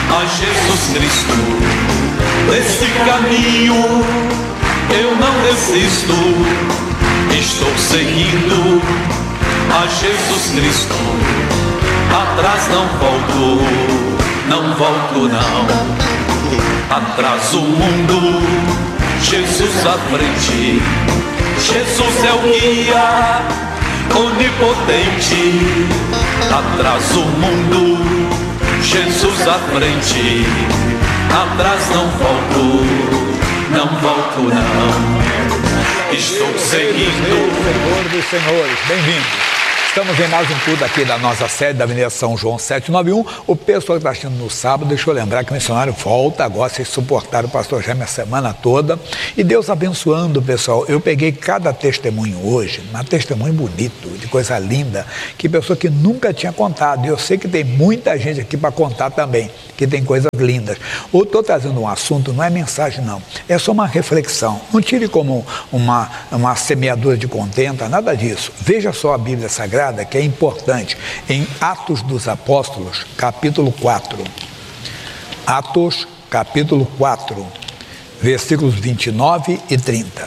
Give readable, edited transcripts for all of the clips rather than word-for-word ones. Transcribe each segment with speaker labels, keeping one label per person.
Speaker 1: a Jesus Cristo. Desse caminho eu não desisto, estou seguindo a Jesus Cristo. Atrás não volto, não volto não. Atrás o mundo, Jesus à frente. Jesus é o guia onipotente. Atrás o mundo, Jesus à frente. Atrás não volto, não volto não. Estou seguindo.
Speaker 2: Senhor dos senhores, bem-vindos. Estamos em mais um culto aqui da nossa sede da Avenida São João 791. O pessoal que está assistindo no sábado, deixa eu lembrar que o missionário volta agora. Vocês suportaram o pastor Jaime a semana toda. E Deus abençoando, pessoal. Eu peguei cada testemunho hoje, um testemunho bonito, de coisa linda, que pessoa que nunca tinha contado. E eu sei que tem muita gente aqui para contar também, que tem coisas lindas. Eu estou trazendo um assunto, não é mensagem não, é só uma reflexão. Não tire como uma semeadura de contenta, nada disso. Veja só a Bíblia Sagrada, que é importante, em Atos dos Apóstolos, capítulo 4. Atos, capítulo 4, versículos 29 e 30.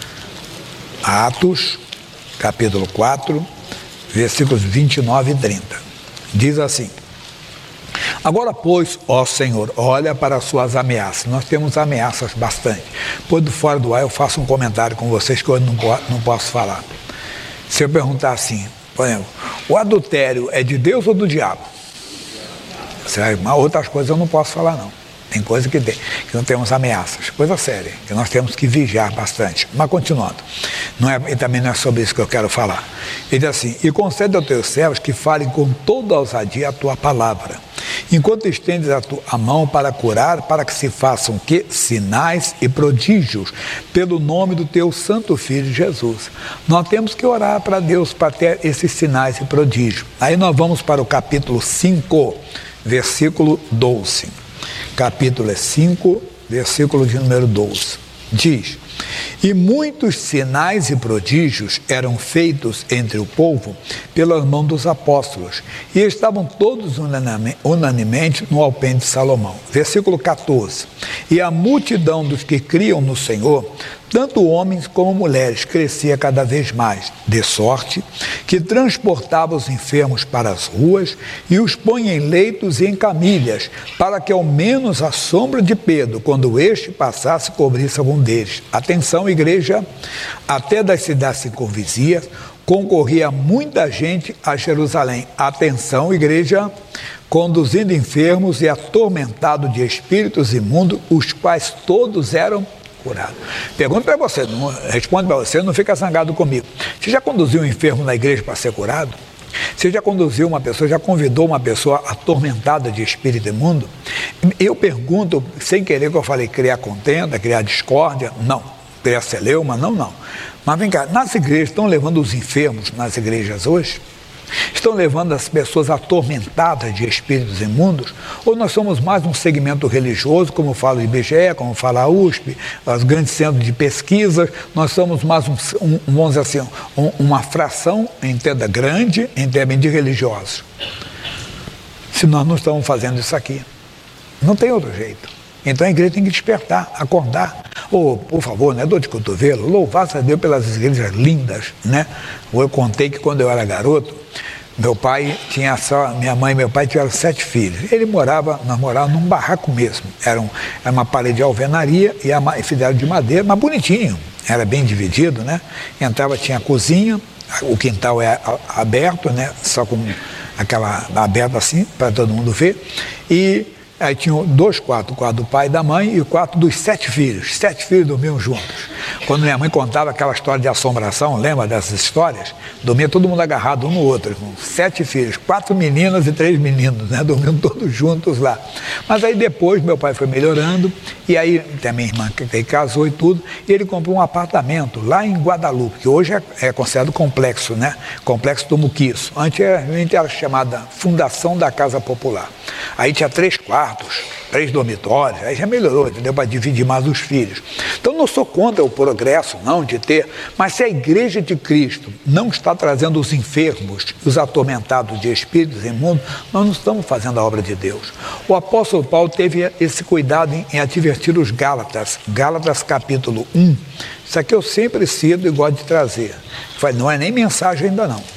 Speaker 2: Atos, capítulo 4, versículos 29 e 30. Diz assim: agora, pois, ó Senhor, olha para as suas ameaças. Nós temos ameaças bastante. Pois do fora do ar eu faço um comentário com vocês que eu não posso falar. Se eu perguntar assim, por exemplo, o adultério é de Deus ou do diabo? Mas outras coisas eu não posso falar não. Tem coisa que não temos ameaças, coisa séria, que nós temos que vigiar bastante. Mas continuando, e também não é sobre isso que eu quero falar. Ele diz assim: e concede aos teus servos que falem com toda a ousadia a tua palavra, enquanto estendes a mão para curar, para que se façam sinais e prodígios, pelo nome do teu santo Filho Jesus. Nós temos que orar para Deus para ter esses sinais e prodígios. Aí nós vamos para o capítulo 5, versículo 12. Capítulo 5, versículo de número 12. Diz: e muitos sinais e prodígios eram feitos entre o povo pelas mãos dos apóstolos, e estavam todos unanimemente no alpendre de Salomão. Versículo 14. E a multidão dos que criam no Senhor, tanto homens como mulheres, crescia cada vez mais, de sorte que transportava os enfermos para as ruas e os põe em leitos e em camilhas, para que ao menos a sombra de Pedro, quando este passasse, cobrisse algum deles. Atenção, igreja, até das cidades circunvizinhas concorria muita gente a Jerusalém. Atenção, igreja, conduzindo enfermos e atormentados de espíritos imundos, os quais todos eram curado. Pergunto para você, responde para você, não fica zangado comigo. Você já conduziu um enfermo na igreja para ser curado? Você já conduziu uma pessoa, já convidou uma pessoa atormentada de espírito imundo? Eu pergunto, sem querer que eu falei criar contenda, criar discórdia, não. Criar celeuma, não. Mas vem cá, nas igrejas, estão levando os enfermos nas igrejas hoje? Estão levando as pessoas atormentadas de espíritos imundos? Ou nós somos mais um segmento religioso, como fala o IBGE, como fala a USP, os grandes centros de pesquisa? Nós somos mais vamos dizer assim, uma fração, entenda, grande, em termos de religiosos. Se nós não estamos fazendo isso aqui, não tem outro jeito. Então a igreja tem que despertar, acordar. Ou, por favor, né, dor de cotovelo, louvado a Deus pelas igrejas lindas, né? Eu contei que quando eu era garoto, meu pai tinha minha mãe e meu pai tiveram 7 filhos. Nós morávamos num barraco mesmo. Era uma parede de alvenaria e fizeram de madeira, mas bonitinho. Era bem dividido, né? Entrava, tinha a cozinha, o quintal é aberto, né? Só com aquela aberta assim, para todo mundo ver. E aí tinham 2 quartos, o quarto do pai e da mãe e o quarto dos 7 filhos. 7 filhos dormiam juntos. Quando minha mãe contava aquela história de assombração, lembra dessas histórias? Dormia todo mundo agarrado um no outro, com 7 filhos, 4 meninas e 3 meninos, né? Dormiam todos juntos lá. Mas aí depois meu pai foi melhorando, e aí tem a minha irmã que casou e tudo, e ele comprou um apartamento lá em Guadalupe, que hoje é considerado complexo, né? Complexo do Muquiço. Antes era chamada Fundação da Casa Popular. Aí tinha 3 quartos, 3 dormitórios, aí já melhorou, entendeu? Para dividir mais os filhos. Então Então não sou contra o progresso, não, de ter, mas se a igreja de Cristo não está trazendo os enfermos, os atormentados de espíritos imundos, nós não estamos fazendo a obra de Deus. O apóstolo Paulo teve esse cuidado em advertir os Gálatas, Gálatas capítulo 1, isso aqui eu sempre cito e gosto de trazer, não é nem mensagem ainda não.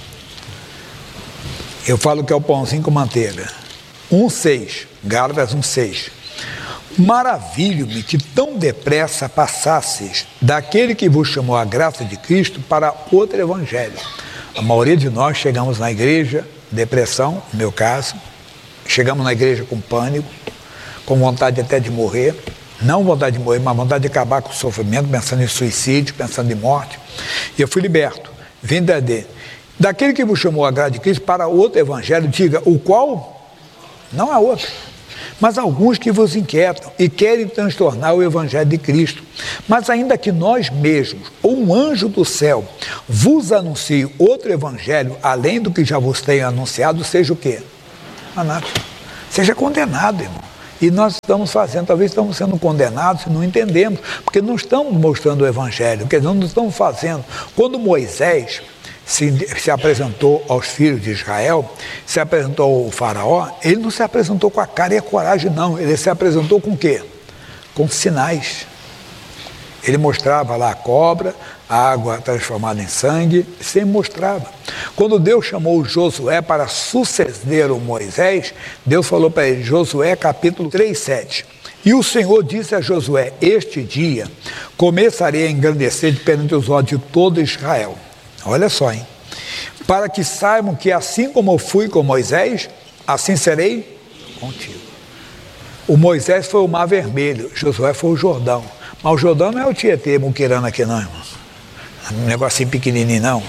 Speaker 2: Eu falo que é o pãozinho com manteiga. 1,6, Gálatas 1,6. Maravilho-me que tão depressa passasseis daquele que vos chamou a graça de Cristo para outro evangelho. A maioria de nós chegamos na igreja, depressão, no meu caso, chegamos na igreja com pânico, com vontade até de morrer, não vontade de morrer, mas vontade de acabar com o sofrimento, pensando em suicídio, pensando em morte. E eu fui liberto, vim daquele que vos chamou a graça de Cristo para outro evangelho, diga, o qual não há outro. Mas alguns que vos inquietam e querem transtornar o evangelho de Cristo. Mas ainda que nós mesmos, ou um anjo do céu, vos anuncie outro evangelho, além do que já vos tenho anunciado, seja o quê? Anátema. Seja condenado, irmão. E nós estamos fazendo, talvez estamos sendo condenados e não entendemos, porque não estamos mostrando o evangelho, quer dizer, não estamos fazendo. Quando Moisés se apresentou aos filhos de Israel, se apresentou ao faraó, ele não se apresentou com a cara e a coragem, não. Ele se apresentou com o quê? Com sinais. Ele mostrava lá a cobra, a água transformada em sangue, sempre mostrava. Quando Deus chamou Josué para suceder o Moisés, Deus falou para ele, Josué capítulo 3:7. E o Senhor disse a Josué, este dia começarei a engrandecer perante os olhos de todo Israel. Olha só, hein? Para que saibam que assim como eu fui com Moisés, assim serei contigo. O Moisés foi o Mar Vermelho, Josué foi o Jordão. Mas o Jordão não é o Tietê, Muquirana aqui não, irmão. Um negocinho pequenininho não.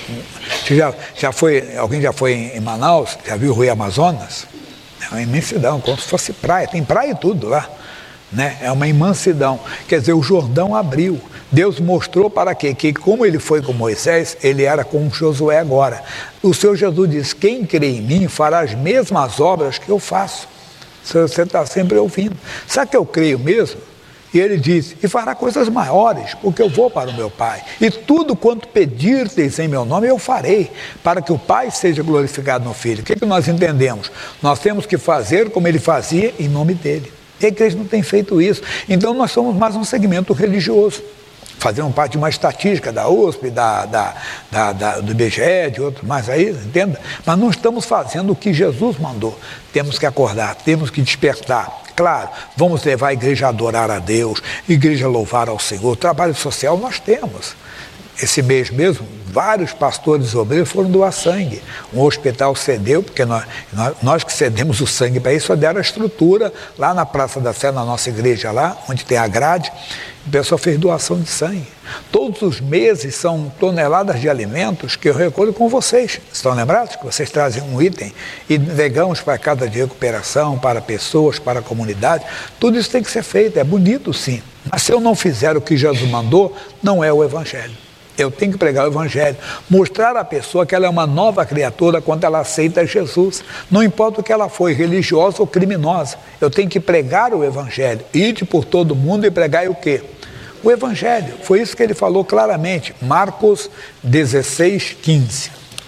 Speaker 2: Alguém já foi em Manaus? Já viu o Rio Amazonas? É uma imensidão, como se fosse praia. Tem praia e tudo lá. Né? É uma imensidão. Quer dizer, o Jordão abriu. Deus mostrou para quê? Que como ele foi com Moisés, ele era com Josué agora. O Senhor Jesus diz, quem crê em mim fará as mesmas obras que eu faço. Você está sempre ouvindo. Sabe que eu creio mesmo? E ele disse, e fará coisas maiores, porque eu vou para o meu Pai. E tudo quanto pedirdes em meu nome, eu farei, para que o Pai seja glorificado no Filho. O que nós entendemos? Nós temos que fazer como ele fazia em nome dele. E a igreja não tem feito isso. Então nós somos mais um segmento religioso. Fazemos parte de uma estatística da USP, do IBGE, de outros mais aí, entenda? Mas não estamos fazendo o que Jesus mandou. Temos que acordar, temos que despertar. Claro, vamos levar a igreja a adorar a Deus, a igreja a louvar ao Senhor. Trabalho social nós temos. Esse mês mesmo, vários pastores obreiros foram doar sangue. Um hospital cedeu, porque nós que cedemos o sangue para isso, só deram a estrutura lá na Praça da Sé, na nossa igreja lá, onde tem a grade, o pessoal fez doação de sangue. Todos os meses são toneladas de alimentos que eu recolho com vocês. Estão lembrados? Que vocês trazem um item e entregamos para casa de recuperação, para pessoas, para a comunidade. Tudo isso tem que ser feito, é bonito sim. Mas se eu não fizer o que Jesus mandou, não é o Evangelho. Eu tenho que pregar o Evangelho, mostrar à pessoa que ela é uma nova criatura quando ela aceita Jesus. Não importa o que ela foi, religiosa ou criminosa. Eu tenho que pregar o Evangelho. Ide por todo mundo e pregai o quê? O Evangelho. Foi isso que ele falou claramente. Marcos 16:15.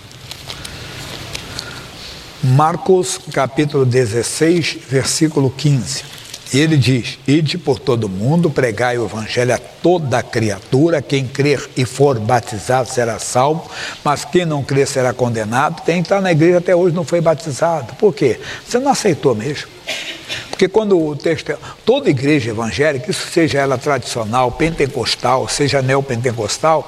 Speaker 2: Marcos capítulo 16, versículo 15. E ele diz, ide por todo mundo, pregai o Evangelho a toda criatura, quem crer e for batizado será salvo, mas quem não crer será condenado. Tem que estar na igreja até hoje não foi batizado. Por quê? Você não aceitou mesmo. Porque quando o texto, toda igreja evangélica, isso seja ela tradicional, pentecostal, seja neopentecostal,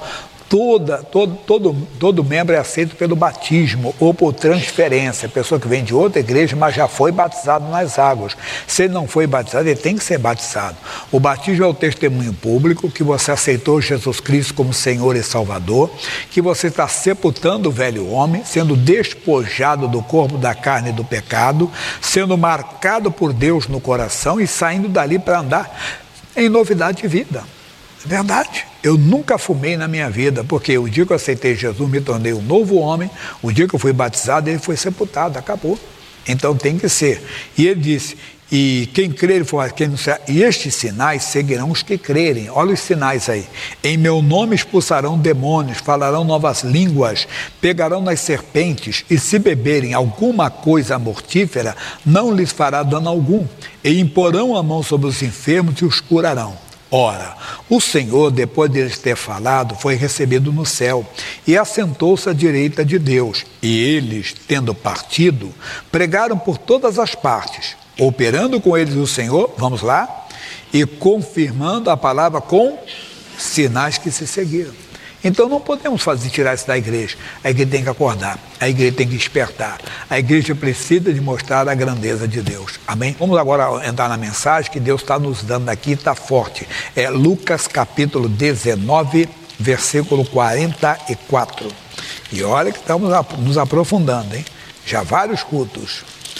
Speaker 2: todo membro é aceito pelo batismo ou por transferência. Pessoa que vem de outra igreja, mas já foi batizado nas águas. Se ele não foi batizado, ele tem que ser batizado. O batismo é o testemunho público que você aceitou Jesus Cristo como Senhor e Salvador, que você está sepultando o velho homem, sendo despojado do corpo da carne e do pecado, sendo marcado por Deus no coração e saindo dali para andar em novidade de vida. Verdade, eu nunca fumei na minha vida, porque o dia que eu aceitei Jesus, me tornei um novo homem, o dia que eu fui batizado, ele foi sepultado, acabou. Então tem que ser. E ele disse, e quem crer e for, quem não será, e estes sinais seguirão os que crerem. Olha os sinais aí. Em meu nome expulsarão demônios, falarão novas línguas, pegarão nas serpentes, e se beberem alguma coisa mortífera, não lhes fará dano algum, e imporão a mão sobre os enfermos e os curarão. Ora, o Senhor, depois de eles ter falado, foi recebido no céu e assentou-se à direita de Deus. E eles, tendo partido, pregaram por todas as partes, operando com eles o Senhor, vamos lá, e confirmando a palavra com sinais que se seguiram. Então não podemos tirar isso da igreja. A igreja tem que acordar, a igreja tem que despertar, a igreja precisa de mostrar a grandeza de Deus. Amém? Vamos agora entrar na mensagem que Deus está nos dando aqui, está forte. É Lucas capítulo 19, versículo 44. E olha que estamos nos aprofundando, hein? Já vários cultos.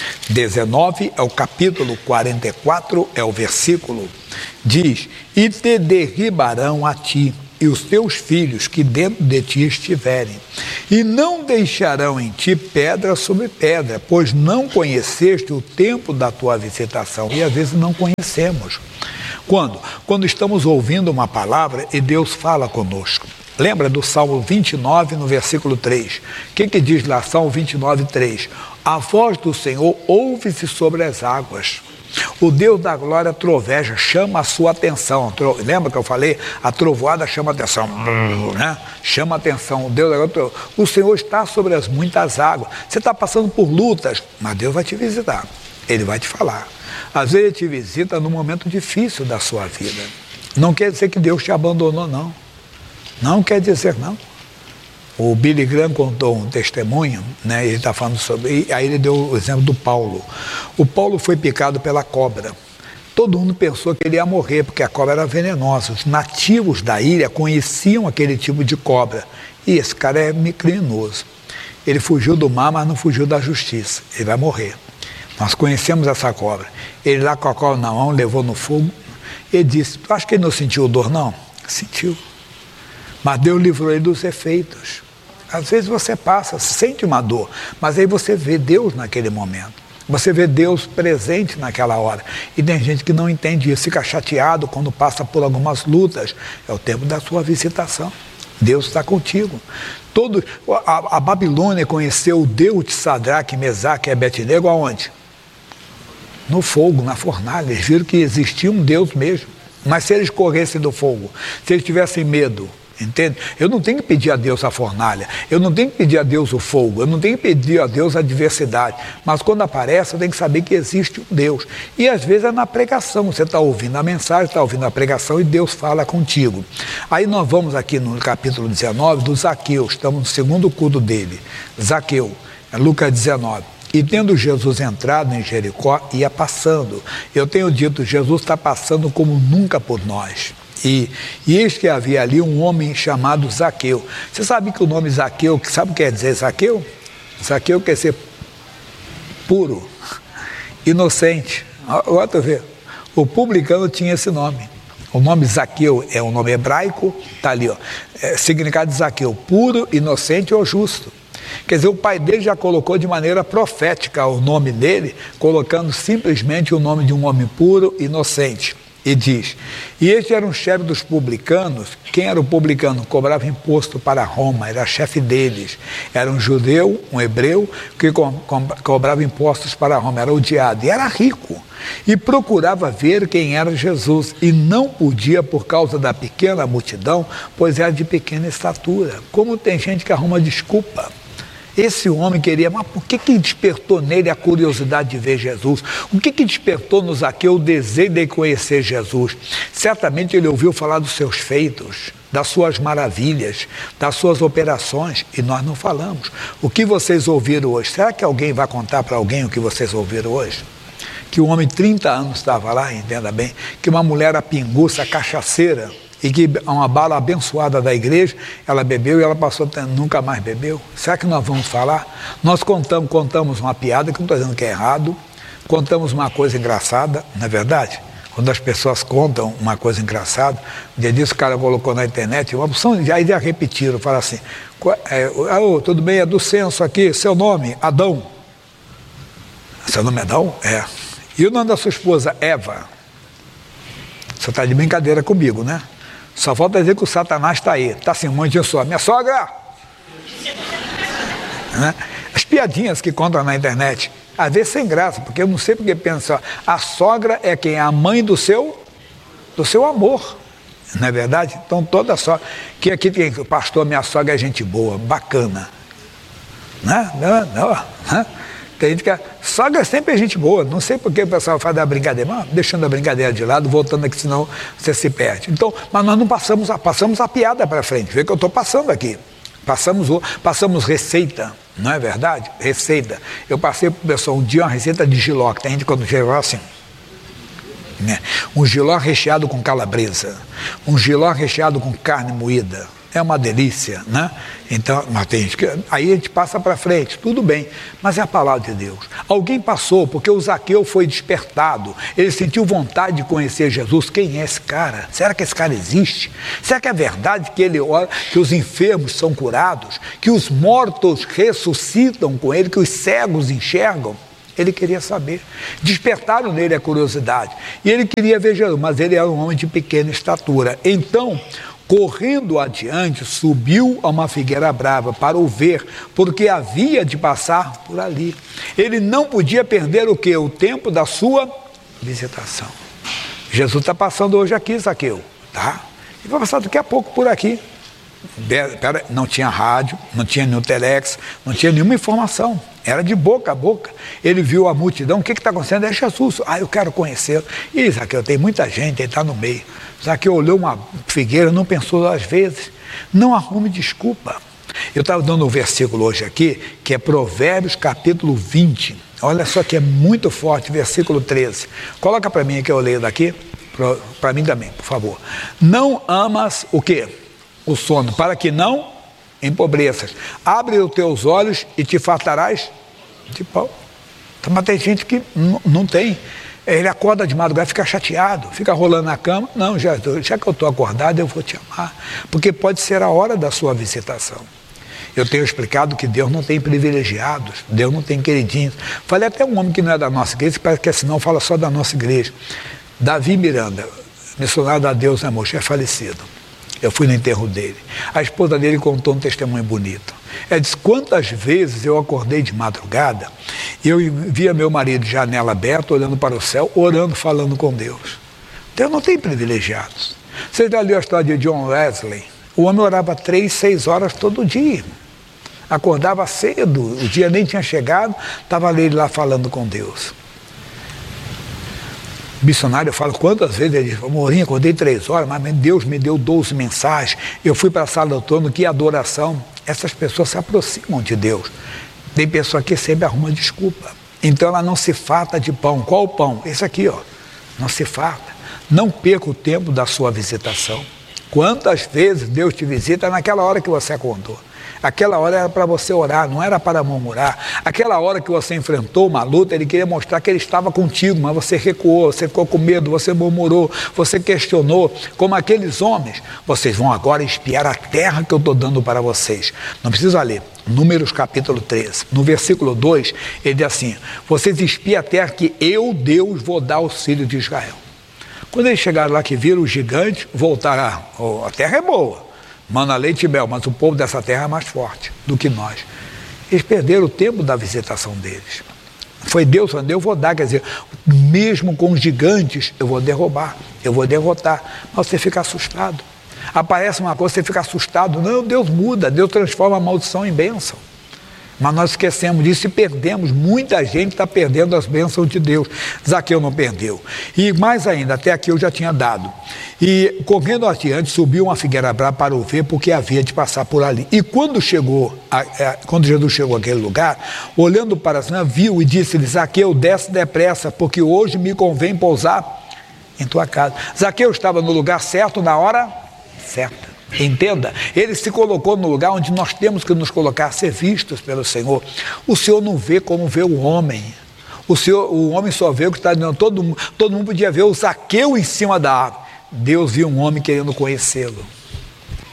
Speaker 2: 19 é o capítulo, 44 é o versículo. Diz, e te derribarão a ti e os teus filhos que dentro de ti estiverem, e não deixarão em ti pedra sobre pedra, pois não conheceste o tempo da tua visitação. E às vezes não conhecemos. Quando? Quando estamos ouvindo uma palavra e Deus fala conosco. Lembra do Salmo 29, no versículo 3? O que diz lá, Salmo 29, 3? A voz do Senhor ouve-se sobre as águas. O Deus da glória troveja, chama a sua atenção. Lembra que eu falei? A trovoada chama a atenção, né? Chama a atenção. O Senhor está sobre as muitas águas. Você está passando por lutas, mas Deus vai te visitar. Ele vai te falar. Às vezes Ele te visita num momento difícil da sua vida. Não quer dizer que Deus te abandonou, não. Não quer dizer, não. O Billy Graham contou um testemunho, né? Ele está falando sobre... Aí ele deu o exemplo do Paulo. O Paulo foi picado pela cobra. Todo mundo pensou que ele ia morrer, porque a cobra era venenosa. Os nativos da ilha conheciam aquele tipo de cobra. E esse cara é criminoso. Ele fugiu do mar, mas não fugiu da justiça. Ele vai morrer. Nós conhecemos essa cobra. Ele lá com a cobra na mão, levou no fogo. Ele disse, tu acha que ele não sentiu dor, não? Sentiu. Mas Deus livrou ele dos efeitos. Às vezes você passa, sente uma dor, mas aí você vê Deus naquele momento. Você vê Deus presente naquela hora. E tem gente que não entende isso, fica chateado quando passa por algumas lutas. É o tempo da sua visitação. Deus está contigo. A Babilônia conheceu o Deus de Sadraque, Mesaque e Abednego aonde? No fogo, na fornalha. Eles viram que existia um Deus mesmo. Mas se eles corressem do fogo, se eles tivessem medo, entende? Eu não tenho que pedir a Deus a fornalha, eu não tenho que pedir a Deus o fogo, eu não tenho que pedir a Deus a adversidade, mas quando aparece eu tenho que saber que existe um Deus. E às vezes é na pregação, você está ouvindo a mensagem, está ouvindo a pregação e Deus fala contigo. Aí nós vamos aqui no capítulo 19 do Zaqueu, estamos no segundo culto dele. Zaqueu, Lucas 19. E tendo Jesus entrado em Jericó, ia passando. Eu tenho dito, Jesus está passando como nunca por nós. E eis que havia ali um homem chamado Zaqueu. Você sabe que o nome Zaqueu, sabe o que quer dizer Zaqueu? Zaqueu quer ser puro, inocente. Olha, tu vê, o publicano tinha esse nome. O nome Zaqueu é um nome hebraico, está ali, ó. Significado de Zaqueu, puro, inocente ou justo. Quer dizer, o pai dele já colocou de maneira profética o nome dele, colocando simplesmente o nome de um homem puro, inocente. E diz, e este era um chefe dos publicanos. Quem era o publicano? Cobrava imposto para Roma, era chefe deles. Era um judeu, um hebreu, que cobrava impostos para Roma, era odiado. E era rico. E procurava ver quem era Jesus. E não podia por causa da pequena multidão, pois era de pequena estatura. Como tem gente que arruma desculpa. Esse homem queria, mas por que despertou nele a curiosidade de ver Jesus? O que despertou no Zaqueu o desejo de conhecer Jesus? Certamente ele ouviu falar dos seus feitos, das suas maravilhas, das suas operações, e nós não falamos. O que vocês ouviram hoje? Será que alguém vai contar para alguém o que vocês ouviram hoje? Que um homem de 30 anos estava lá, entenda bem, que uma mulher a pinguça, cachaceira, e que uma bala abençoada da igreja, ela bebeu e ela passou, nunca mais bebeu. Será que nós vamos falar? Nós contamos uma piada, que não estou dizendo que é errado, contamos uma coisa engraçada, não é verdade? Quando as pessoas contam uma coisa engraçada, um dia disso o cara colocou na internet, uma opção, aí já repetiram, fala assim, tudo bem, é do censo aqui, seu nome, Adão. Seu nome é Adão? É. E o nome da sua esposa? Eva. Você está de brincadeira comigo, né? Só falta dizer que o Satanás está aí. Está assim, mãe de só. Minha sogra! Né? As piadinhas que contam na internet, às vezes sem graça, porque eu não sei porque pensa, a sogra é quem? A mãe do seu amor. Não é verdade? Então toda sogra, que aqui tem o pastor, minha sogra é gente boa, bacana. Né? Não. Tem gente que a sogra sempre é gente boa, não sei por que o pessoal faz da brincadeira, mas deixando a brincadeira de lado, voltando aqui, senão você se perde. Então, mas nós não passamos a piada para frente, vê que eu estou passando aqui. Passamos receita, não é verdade? Receita. Eu passei para o pessoal um dia uma receita de jiló, que tem gente quando chegou assim. Né? Um jiló recheado com calabresa, um jiló recheado com carne moída, é uma delícia, né? Então, mas tem gente que, aí a gente passa para frente, tudo bem, mas é a palavra de Deus. Alguém passou, porque o Zaqueu foi despertado, ele sentiu vontade de conhecer Jesus. Quem é esse cara? Será que esse cara existe? Será que é verdade que ele ora, que os enfermos são curados, que os mortos ressuscitam com ele, que os cegos enxergam? Ele queria saber. Despertaram nele a curiosidade. E ele queria ver Jesus, mas ele era um homem de pequena estatura. Então, correndo adiante, subiu a uma figueira brava para o ver, porque havia de passar por ali. Ele não podia perder o quê? O tempo da sua visitação. Jesus está passando hoje aqui, Zaqueu. Tá? E vai passar daqui a pouco por aqui. Não tinha rádio, não tinha nenhum telex, não tinha nenhuma informação, era de boca a boca. Ele viu a multidão, o que está acontecendo? É Jesus. Eu quero conhecê-lo. E Zaqueu, tem muita gente, ele está no meio. Zaqueu olhou uma figueira, não pensou 2 vezes, não arrume desculpa. Eu estava dando um versículo hoje aqui, que é Provérbios capítulo 20, olha só que é muito forte, versículo 13, coloca para mim que eu leio daqui, para mim também, por favor. Não amas o quê? O sono, para que não empobreças. Abre os teus olhos e te fartarás de pão. Mas tem gente que não tem. Ele acorda de madrugada, fica chateado, fica rolando na cama. Não, já que eu estou acordado, eu vou te amar. Porque pode ser a hora da sua visitação. Eu tenho explicado que Deus não tem privilegiados, Deus não tem queridinhos. Falei até um homem que não é da nossa igreja, parece que senão fala só da nossa igreja. Davi Miranda, missionário da Deus Amor, é falecido. Eu fui no enterro dele. A esposa dele contou um testemunho bonito. Ela disse, quantas vezes eu acordei de madrugada e eu via meu marido de janela aberta, olhando para o céu, orando, falando com Deus. Deus não tem privilegiados. Você já leu a história de John Wesley? O homem orava 3, 6 horas todo dia. Acordava cedo, o dia nem tinha chegado, estava ele lá falando com Deus. Missionário, eu falo quantas vezes ele diz, Mourinho, acordei 3 horas, mas Deus me deu 12 mensagens, eu fui para a sala do trono, que adoração. Essas pessoas se aproximam de Deus. Tem pessoa que sempre arruma desculpa. Então ela não se farta de pão. Qual o pão? Esse aqui, ó. Não se farta. Não perca o tempo da sua visitação. Quantas vezes Deus te visita naquela hora que você acordou? Aquela hora era para você orar, não era para murmurar. Aquela hora que você enfrentou uma luta, ele queria mostrar que ele estava contigo, mas você recuou, você ficou com medo, você murmurou, você questionou. Como aqueles homens, vocês vão agora espiar a terra que eu estou dando para vocês. Não precisa ler. Números capítulo 13. No versículo 2, ele diz assim, vocês espiam a terra que eu, Deus, vou dar aos filhos de Israel. Quando eles chegaram lá que viram os gigantes, voltaram, a terra é boa. Mana leite e mel, mas o povo dessa terra é mais forte do que nós. Eles perderam o tempo da visitação deles. Foi Deus falando, eu vou dar, quer dizer, mesmo com os gigantes, eu vou derrubar, eu vou derrotar. Mas você fica assustado. Aparece uma coisa, você fica assustado. Não, Deus muda, Deus transforma a maldição em bênção. Mas nós esquecemos disso e perdemos. Muita gente está perdendo as bênçãos de Deus. Zaqueu não perdeu. E mais ainda, até aqui eu já tinha dado. E correndo adiante, subiu uma figueira brava para o ver, porque havia de passar por ali. E quando Jesus chegou àquele lugar, olhando para cima, viu e disse-lhe, Zaqueu, desce depressa, porque hoje me convém pousar em tua casa. Zaqueu estava no lugar certo, na hora certa. Entenda, ele se colocou no lugar onde nós temos que nos colocar, ser vistos pelo Senhor. O Senhor não vê como vê o homem. O homem só vê o que está dentro. Todo mundo podia ver o Zaqueu em cima da árvore. Deus viu um homem querendo conhecê-lo.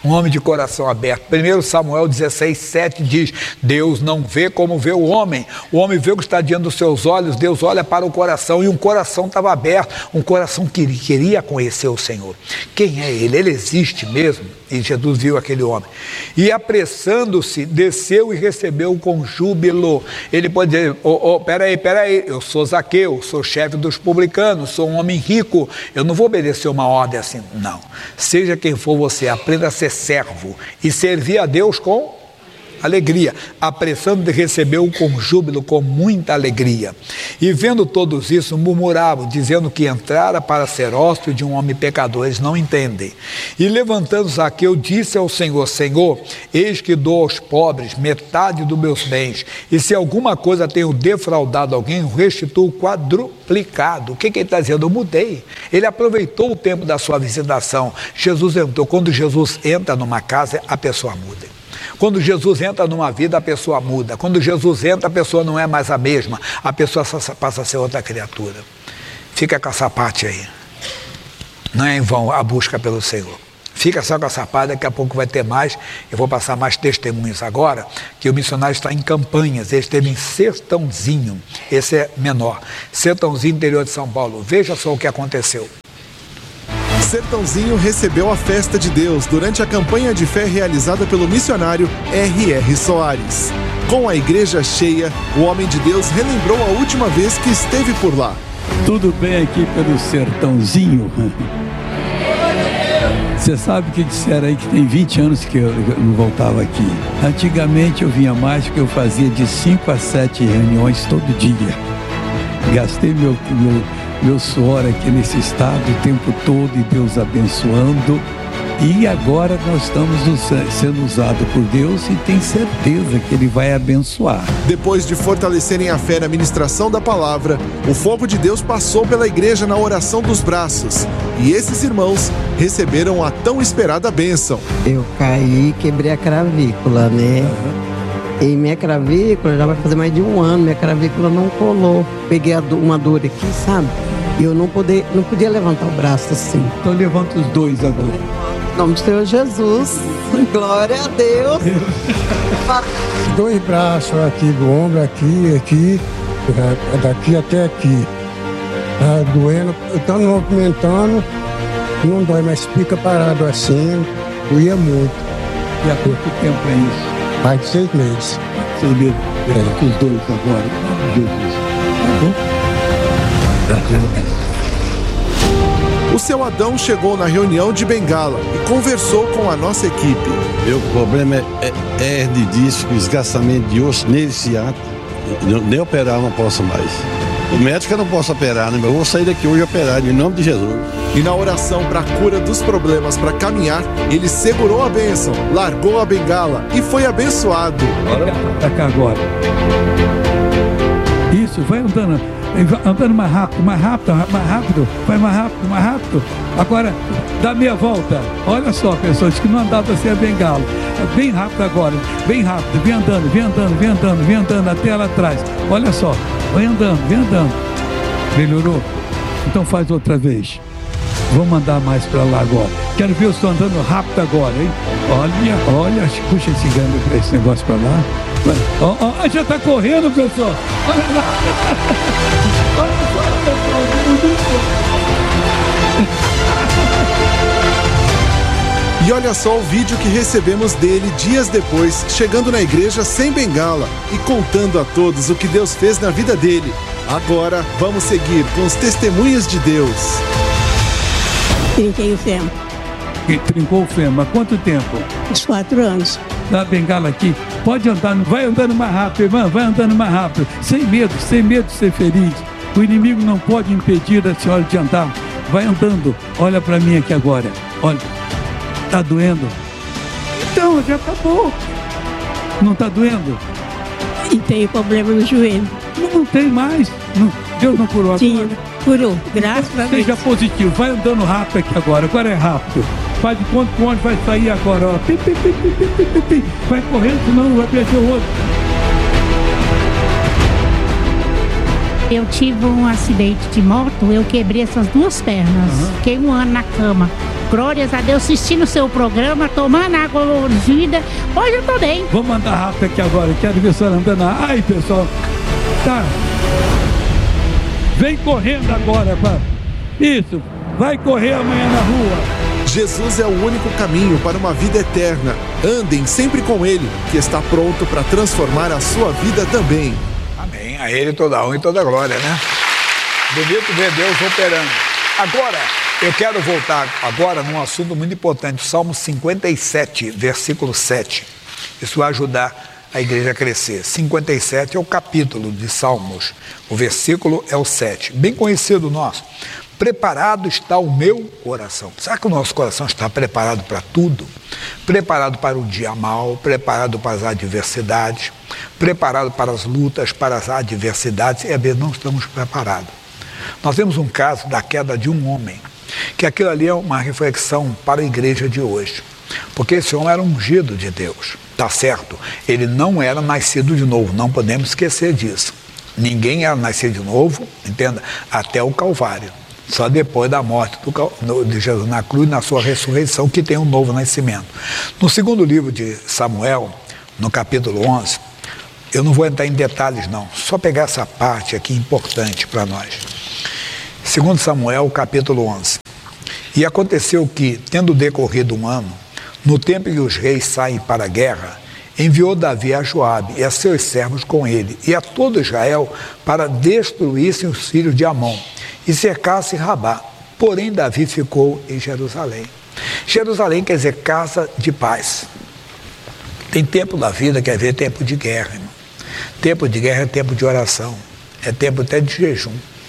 Speaker 2: Um homem de coração aberto. 1 Samuel 16:7 diz: Deus não vê como vê o homem vê o que está diante dos seus olhos. Deus olha para o coração, e um coração estava aberto, um coração que queria conhecer o Senhor. Quem é ele? Ele existe mesmo? E Jesus viu aquele homem, e apressando-se, desceu e recebeu com júbilo. Ele pode dizer: peraí, eu sou Zaqueu, sou chefe dos publicanos, sou um homem rico, eu não vou obedecer uma ordem assim. Não, seja quem for você, aprenda a ser servo e servir a Deus com alegria. Apressando de recebeu com júbilo, com muita alegria. E vendo todos isso, murmuravam, dizendo que entrara para ser hóspede de um homem pecador. Eles não entendem. E levantando Zaqueu, disse ao Senhor: Senhor, eis que dou aos pobres metade dos meus bens, e se alguma coisa tenho defraudado alguém, eu restituo quadruplicado. O que ele está dizendo? Eu mudei. Ele aproveitou o tempo da sua visitação. Jesus entrou. Quando Jesus entra numa casa, a pessoa muda. Quando Jesus entra numa vida, a pessoa muda. Quando Jesus entra, a pessoa não é mais a mesma. A pessoa passa a ser outra criatura. Fica com essa parte aí. Não é em vão a busca pelo Senhor. Fica só com essa parte, daqui a pouco vai ter mais. Eu vou passar mais testemunhos agora, que o missionário está em Campanhas. Ele esteve em Sertãozinho. Esse é menor. Sertãozinho, interior de São Paulo. Veja só o que aconteceu.
Speaker 3: Sertãozinho recebeu a festa de Deus durante a campanha de fé realizada pelo missionário R.R. Soares. Com a igreja cheia, o homem de Deus relembrou a última vez que esteve por lá.
Speaker 4: Tudo bem aqui pelo Sertãozinho? Você sabe que disseram aí que tem 20 anos que eu não voltava aqui. Antigamente eu vinha mais porque eu fazia de 5 a 7 reuniões todo dia. Gastei meu suor aqui nesse estado o tempo todo, e Deus abençoando. E agora nós estamos sendo usados por Deus, e tem certeza que Ele vai abençoar.
Speaker 3: Depois de fortalecerem a fé na ministração da palavra, o fogo de Deus passou pela igreja na oração dos braços. E esses irmãos receberam a tão esperada bênção.
Speaker 5: Eu caí, quebrei a cravícula, né? E minha cravícula, já vai fazer mais de um ano, minha cravícula não colou. Peguei uma dor aqui, sabe? E eu não podia levantar o braço assim.
Speaker 4: Então levanta os dois agora.
Speaker 5: Em nome do Senhor Jesus. Glória a Deus.
Speaker 6: 2 braços aqui do ombro, aqui, daqui até aqui. Tá doendo, tá movimentando, não dói, mas fica parado assim, doía muito.
Speaker 4: E há quanto tempo é isso?
Speaker 6: Mais de 6 meses.
Speaker 4: 6 meses. Com os dois agora. Jesus. Tá bom?
Speaker 3: O seu Adão chegou na reunião de Bengala e conversou com a nossa equipe.
Speaker 7: Meu problema é de disco, esgaçamento de osso nele ciático. Nem operar eu não posso mais. O médico eu não posso operar, né? Eu vou sair daqui hoje operar, em nome de Jesus.
Speaker 3: E na oração para a cura dos problemas para caminhar, ele segurou a bênção, largou a bengala e foi abençoado.
Speaker 4: Pra cá agora. Isso, vai andando mais rápido, vai mais rápido. Agora, dá meia volta. Olha só, pessoas que não andavam sem a bengala. Bem rápido agora, bem rápido. Vem andando até lá atrás. Olha só, vai andando. Melhorou? Então faz outra vez. Vamos andar mais para lá agora. Quero ver eu estou andando rápido agora, hein? Olha, puxa esse negócio para lá. Já está correndo, pessoal. Olha lá. Olha só, pessoal.
Speaker 3: E olha só o vídeo que recebemos dele dias depois, chegando na igreja sem bengala e contando a todos o que Deus fez na vida dele. Agora, vamos seguir com os testemunhos de Deus.
Speaker 8: Trinquei o fêmur.
Speaker 4: Trincou o fêmur. Há quanto tempo?
Speaker 8: Uns 4 anos.
Speaker 4: Dá a bengala aqui. Pode andar, vai andando mais rápido, irmã, vai andando mais rápido. Sem medo de ser ferido. O inimigo não pode impedir a senhora de andar. Vai andando. Olha para mim aqui agora. Olha. Tá doendo? Então, já acabou. Não tá doendo?
Speaker 8: E tenho problema no joelho.
Speaker 4: Não tem mais. Deus não curou agora?
Speaker 8: Tinha. Curou, graças a Deus.
Speaker 4: Seja positivo, vai andando rápido aqui agora é rápido. Faz de conta que o ônibus vai sair agora, ó. Vai correndo, senão não vai perder o outro.
Speaker 9: Eu tive um acidente de moto, eu quebrei essas duas pernas. Fiquei 1 ano na cama. Glórias a Deus, assistindo o seu programa, tomando água vida. Hoje eu tô bem.
Speaker 4: Vou mandar rápido aqui agora, quero ver a senhora andando. Ai, pessoal, tá. Vem correndo agora, pá. Isso, vai correr amanhã na rua.
Speaker 3: Jesus é o único caminho para uma vida eterna. Andem sempre com Ele, que está pronto para transformar a sua vida também.
Speaker 2: Amém. A Ele toda a honra e toda a glória, né? Bonito ver Deus operando. Agora, eu quero voltar agora num assunto muito importante. Salmo 57, versículo 7. Isso vai ajudar a igreja a crescer. 57 é o capítulo de Salmos. O versículo é o 7. Bem conhecido nosso. Preparado está o meu coração. Será que o nosso coração está preparado para tudo? Preparado para o dia mau, preparado para as adversidades, preparado para as lutas, para as adversidades, e às vezes não estamos preparados. Nós temos um caso da queda de um homem, que aquilo ali é uma reflexão para a igreja de hoje. Porque esse homem era ungido de Deus, tá certo? Ele não era nascido de novo, não podemos esquecer disso. Ninguém era nascido de novo, entenda, até o Calvário. Só depois da morte de Jesus na cruz, na sua ressurreição, que tem um novo nascimento. No segundo livro de Samuel, no capítulo 11, eu não vou entrar em detalhes não, só pegar essa parte aqui importante para nós. Segundo Samuel, capítulo 11. E aconteceu que, tendo decorrido 1 ano, no tempo em que os reis saem para a guerra, enviou Davi a Joabe e a seus servos com ele, e a todo Israel, para destruíssem os filhos de Amon, e cercasse Rabá. Porém, Davi ficou em Jerusalém. Jerusalém quer dizer casa de paz. Tem tempo da vida, quer dizer tempo de guerra, irmão. Tempo de guerra é tempo de oração, é tempo até de jejum,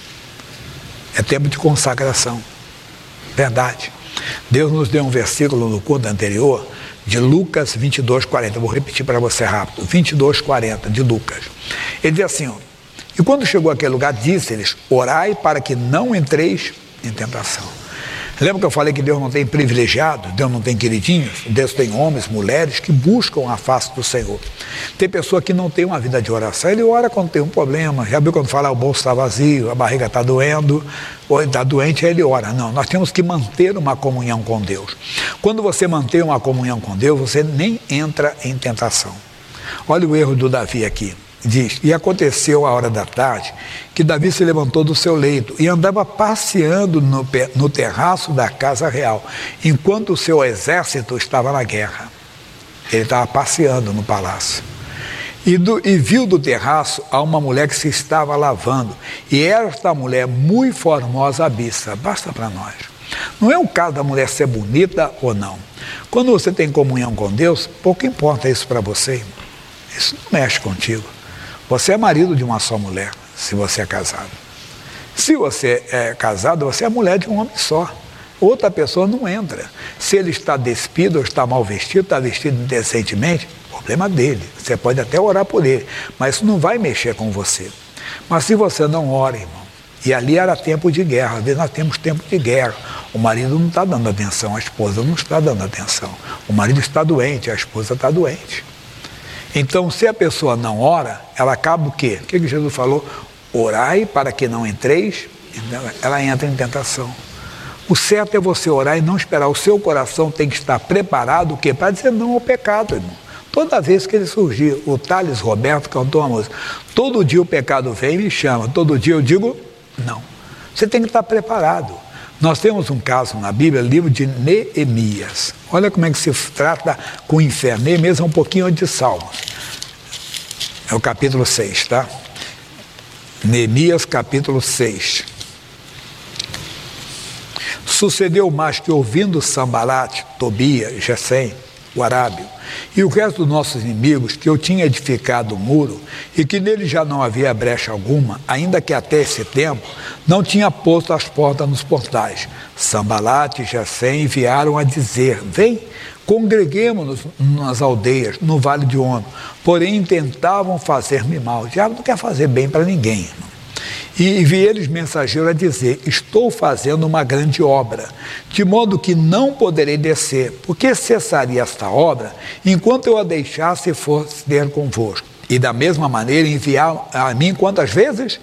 Speaker 2: é tempo de consagração. Verdade. Deus nos deu um versículo no culto anterior, de Lucas 22:40. Vou repetir para você rápido. 22:40 de Lucas. Ele diz assim, ó, e quando chegou àquele lugar, disse-lhes, orai para que não entreis em tentação. Lembra que eu falei que Deus não tem privilegiados, Deus não tem queridinhos? Deus tem homens, mulheres que buscam a face do Senhor. Tem pessoa que não tem uma vida de oração, ele ora quando tem um problema, já viu quando fala o bolso está vazio, a barriga está doendo, ou ele está doente, aí ele ora. Não, nós temos que manter uma comunhão com Deus. Quando você mantém uma comunhão com Deus, você nem entra em tentação. Olha o erro do Davi aqui. Diz, e aconteceu a hora da tarde que Davi se levantou do seu leito e andava passeando no terraço da casa real, enquanto o seu exército estava na guerra. Ele estava passeando no palácio. E viu do terraço a uma mulher que se estava lavando. E esta mulher, muito formosa à vista. Basta para nós. Não é o caso da mulher ser bonita ou não. Quando você tem comunhão com Deus, pouco importa isso para você, irmão. Isso não mexe contigo. Você é marido de uma só mulher, se você é casado. Se você é casado, você é mulher de um homem só. Outra pessoa não entra. Se ele está despido ou está mal vestido, está vestido indecentemente, problema dele. Você pode até orar por ele, mas isso não vai mexer com você. Mas se você não ora, irmão, e ali era tempo de guerra, às vezes nós temos tempo de guerra. O marido não está dando atenção, a esposa não está dando atenção. O marido está doente, a esposa está doente. Então, se a pessoa não ora, ela acaba o quê? O que Jesus falou? Orai para que não entreis, ela entra em tentação. O certo é você orar e não esperar. O seu coração tem que estar preparado, o quê? Para dizer não ao pecado, irmão. Toda vez que ele surgir, o Thales Roberto cantou uma música, todo dia o pecado vem e me chama, todo dia eu digo não. Você tem que estar preparado. Nós temos um caso na Bíblia, livro de Neemias. Olha como é que se trata com o inferno. Neemias é um pouquinho antes de Salmos. É o capítulo 6, tá? Neemias, capítulo 6. Sucedeu mais que, ouvindo Sambalate, Tobias, Gesem, o arábio, e o resto dos nossos inimigos, que eu tinha edificado o muro, e que nele já não havia brecha alguma, ainda que até esse tempo não tinha posto as portas nos portais. Sambalate e Gesem enviaram a dizer, vem, congreguemos-nos nas aldeias, no vale de Ono, porém tentavam fazer-me mal. O diabo não quer fazer bem para ninguém, irmão. E enviei eles mensageiro a dizer, estou fazendo uma grande obra, de modo que não poderei descer, porque cessaria esta obra, enquanto eu a deixasse e fosse ter convosco. E da mesma maneira enviar a mim quantas vezes?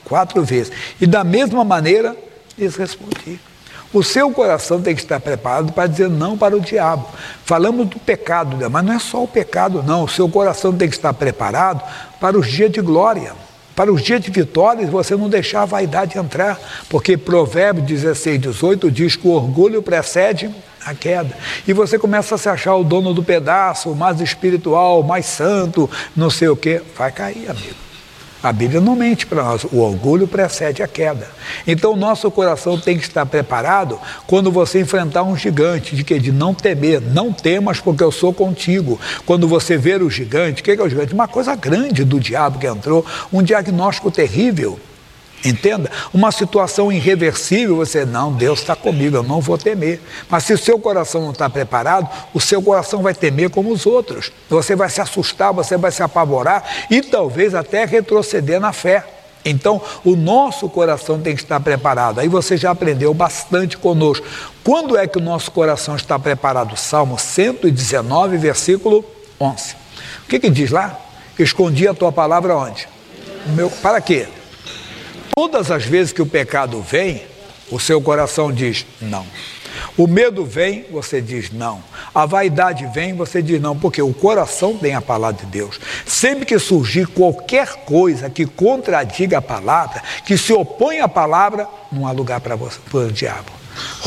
Speaker 2: 4 vezes. E da mesma maneira, lhes respondi. O seu coração tem que estar preparado para dizer não para o diabo. Falamos do pecado, mas não é só o pecado, não. O seu coração tem que estar preparado para os dias de glória, para os dias de vitória, e você não deixar a vaidade entrar. Porque Provérbios 16, 18 diz que o orgulho precede a queda. E você começa a se achar o dono do pedaço, o mais espiritual, o mais santo, não sei o quê. Vai cair, amigo. A Bíblia não mente para nós, o orgulho precede a queda. Então o nosso coração tem que estar preparado quando você enfrentar um gigante, de não temer, não temas porque eu sou contigo. Quando você ver o gigante, o que é o gigante? Uma coisa grande do diabo que entrou, um diagnóstico terrível. Entenda? Uma situação irreversível, você, não, Deus está comigo, eu não vou temer. Mas se o seu coração não está preparado, o seu coração vai temer como os outros. Você vai se assustar, você vai se apavorar e talvez até retroceder na fé. Então, o nosso coração tem que estar preparado. Aí você já aprendeu bastante conosco. Quando é que o nosso coração está preparado? Salmo 119, versículo 11. O que diz lá? Escondi a tua palavra onde? Para quê? Todas as vezes que o pecado vem, o seu coração diz não. O medo vem, você diz não. A vaidade vem, você diz não, porque o coração tem a palavra de Deus. Sempre que surgir qualquer coisa que contradiga a palavra, que se opõe à palavra, não há lugar para o diabo.